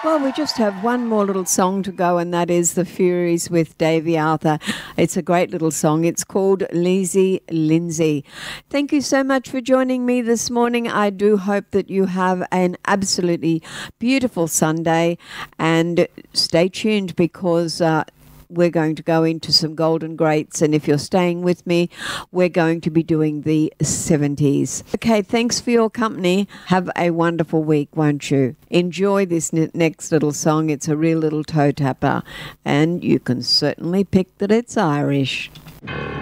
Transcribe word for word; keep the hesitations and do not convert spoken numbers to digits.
Well, we just have one more little song to go, and that is The Furies with Davey Arthur. It's a great little song. It's called Lazy Lindsay. Thank you so much for joining me this morning. I do hope that you have an absolutely beautiful Sunday, and stay tuned because uh, we're going to go into some golden greats, and if you're staying with me, we're going to be doing the seventies. Okay, thanks for your company. Have a wonderful week, won't you? Enjoy this ne- next little song. It's a real little toe tapper, and you can certainly pick that it's Irish.